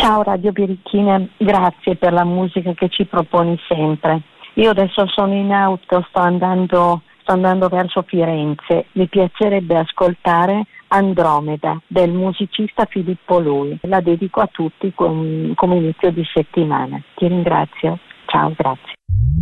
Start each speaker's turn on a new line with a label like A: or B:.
A: Ciao Radio Birichina, grazie per la musica che ci proponi sempre. Io adesso sono in auto, sto andando verso Firenze. Mi piacerebbe ascoltare Andromeda del musicista Filippo Lui. La dedico a tutti come inizio di settimana. Ti ringrazio. Ciao, grazie.